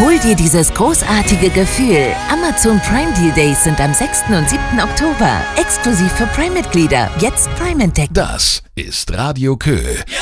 Hol dir dieses großartige Gefühl. Amazon Prime Deal Days sind am 6. und 7. Oktober. Exklusiv für Prime-Mitglieder. Jetzt Prime entdecken. Das ist Radio Kö.